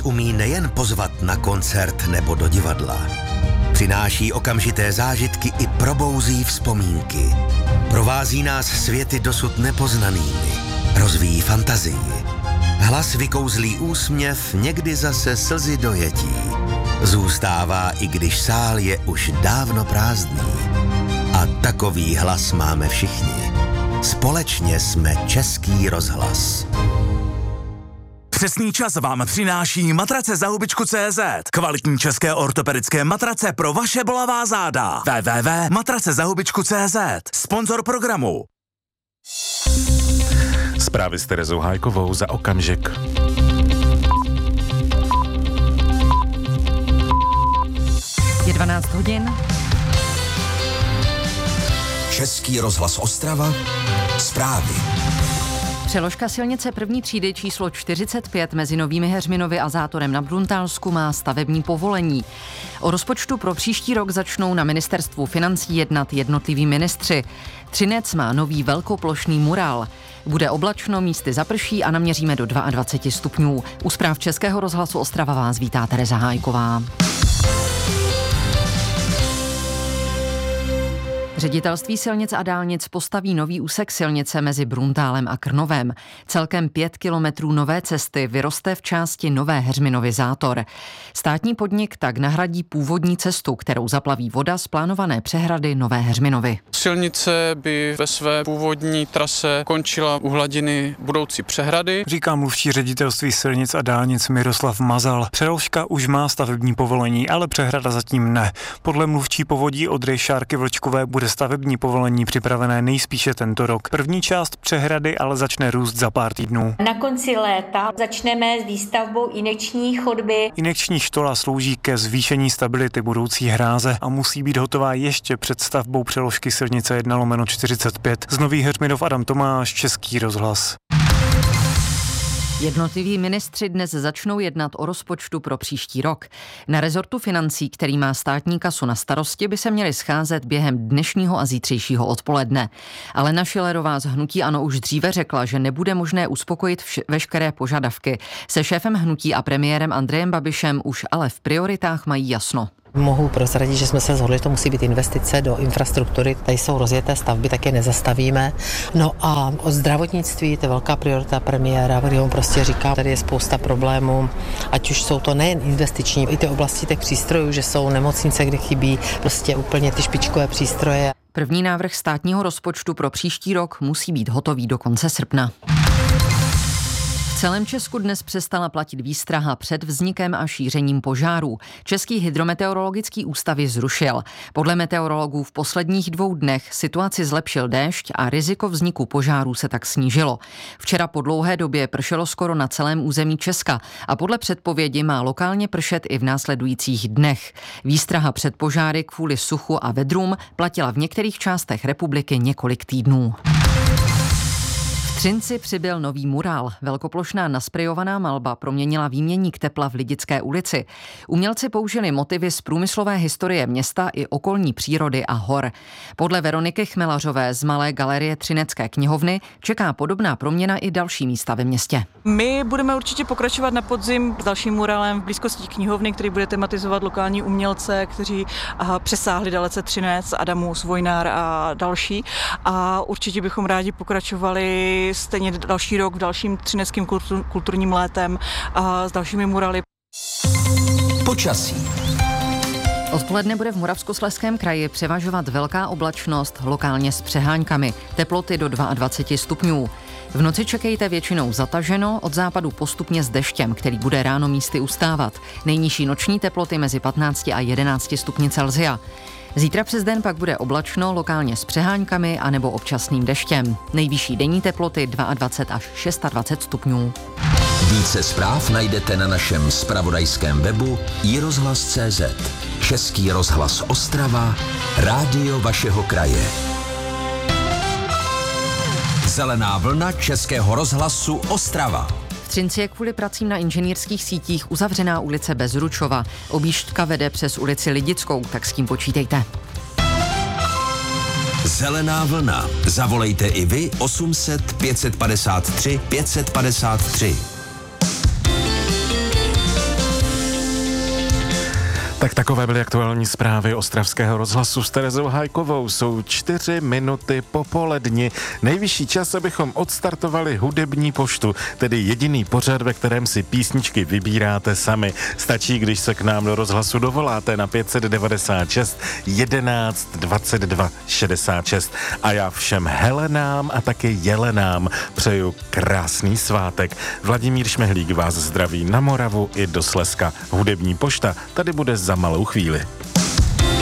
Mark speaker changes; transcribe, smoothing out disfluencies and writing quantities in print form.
Speaker 1: umí nejen pozvat na koncert nebo do divadla. Přináší okamžité zážitky i probouzí vzpomínky. Provází nás světy dosud nepoznanými. Rozvíjí fantazii. Hlas vykouzlí úsměv, někdy zase slzy dojetí. Zůstává, i když sál je už dávno prázdný. A takový hlas máme všichni. Společně jsme Český rozhlas.
Speaker 2: Přesný čas vám přináší matrace za hubičku.cz. Kvalitní české ortopedické matrace pro vaše bolavá záda. www.matracezahubičku.cz. Sponzor programu.
Speaker 3: Zprávy s Terezou Hájkovou za okamžik.
Speaker 4: Je 12 hodin.
Speaker 1: Český rozhlas Ostrava. Zprávy.
Speaker 4: Přeložka silnice první třídy číslo 45 mezi Novými Heřminovy a Zátorem na Bruntálsku má stavební povolení. O rozpočtu pro příští rok začnou na ministerstvu financí jednat jednotliví ministři. Třinec má nový velkoplošný murál. Bude oblačno, místy zaprší a naměříme do 22 stupňů. U zpráv Českého rozhlasu Ostrava vás vítá Tereza Hájková. Ředitelství silnic a dálnic postaví nový úsek silnice mezi Bruntálem a Krnovem. Celkem 5 kilometrů nové cesty vyroste v části Nové Heřminovy Zátor. Státní podnik tak nahradí původní cestu, kterou zaplaví voda z plánované přehrady Nové Heřminovy.
Speaker 5: Silnice by ve své původní trase končila u hladiny budoucí přehrady.
Speaker 6: Říká mluvčí ředitelství silnic a dálnic Miroslav Mazal. Přeložka už má stavební povolení, ale přehrada zatím ne. Podle mluvčí povodí Odry Šárky Vlčkové bude stavební povolení připravené nejspíše tento rok. První část přehrady ale začne růst za pár týdnů.
Speaker 7: Na konci léta začneme s výstavbou injekční chodby.
Speaker 6: Injekční štola slouží ke zvýšení stability budoucí hráze a musí být hotová ještě před stavbou přeložky silnice 1/45. Z Nových Heřminov Adam Tomáš, Český rozhlas.
Speaker 4: Jednotliví ministři dnes začnou jednat o rozpočtu pro příští rok. Na rezortu financí, který má státní kasu na starosti, by se měli scházet během dnešního a zítřejšího odpoledne. Alena Schillerová z hnutí ANO už dříve řekla, že nebude možné uspokojit veškeré požadavky. Se šéfem hnutí a premiérem Andrejem Babišem už ale v prioritách mají jasno.
Speaker 8: Mohu prozradit, že jsme se shodli, že to musí být investice do infrastruktury. Tady jsou rozjeté stavby, tak je nezastavíme. No a o zdravotnictví, to je velká priorita premiéra, který on prostě říká, tady je spousta problémů, ať už jsou to nejen investiční, i ty oblasti těch přístrojů, že jsou nemocnice, kde chybí prostě úplně ty špičkové přístroje.
Speaker 4: První návrh státního rozpočtu pro příští rok musí být hotový do konce srpna. V celém Česku dnes přestala platit výstraha před vznikem a šířením požárů. Český hydrometeorologický ústav ji zrušil. Podle meteorologů v posledních 2 dnech situaci zlepšil déšť a riziko vzniku požárů se tak snížilo. Včera po dlouhé době pršelo skoro na celém území Česka a podle předpovědi má lokálně pršet i v následujících dnech. Výstraha před požáry kvůli suchu a vedrům platila v některých částech republiky několik týdnů. V Třinci přibyl nový murál. Velkoplošná nasprejovaná malba proměnila výměník tepla v Lidické ulici. Umělci použili motivy z průmyslové historie města i okolní přírody a hor. Podle Veroniky Chmelařové z Malé galerie Třinecké knihovny čeká podobná proměna i další místa ve městě.
Speaker 9: My budeme určitě pokračovat na podzim s dalším murálem v blízkosti knihovny, který bude tematizovat lokální umělce, kteří přesáhli dalece Třinec, Adamus, Vojnár a další. A určitě bychom rádi pokračovali stejně další rok v dalším třineckým kulturním létem a s dalšími murály.
Speaker 1: Počasí.
Speaker 4: Odpoledne bude v Moravskoslezském kraji převažovat velká oblačnost, lokálně s přeháňkami. Teploty do 22 stupňů. V noci čekejte většinou zataženo, od západu postupně s deštěm, který bude ráno místy ustávat. Nejnižší noční teploty mezi 15 a 11 stupni Celsia. Zítra přes den pak bude oblačno, lokálně s přeháňkami anebo občasným deštěm. Nejvyšší denní teploty 22 až 26 stupňů.
Speaker 1: Více zpráv najdete na našem zpravodajském webu iRozhlas.cz. Český rozhlas Ostrava, rádio vašeho kraje. Zelená vlna Českého rozhlasu Ostrava.
Speaker 4: V Třinci je kvůli pracím na inženýrských sítích uzavřená ulice Bezručova. Objížďka vede přes ulici Lidickou, tak s tím počítejte.
Speaker 1: Zelená vlna. Zavolejte i vy 800 553 553.
Speaker 3: Tak takové byly aktuální zprávy Ostravského rozhlasu s Terezou Hájkovou. Jsou 4 minuty po poledni. Nejvyšší čas, abychom odstartovali hudební poštu, tedy jediný pořad, ve kterém si písničky vybíráte sami. Stačí, když se k nám do rozhlasu dovoláte na 596 11 22 66. A já všem Helenám a taky Jelenám přeju krásný svátek. Vladimír Šmehlík vás zdraví na Moravu i do Slezska. Hudební pošta tady bude za malou chvíli.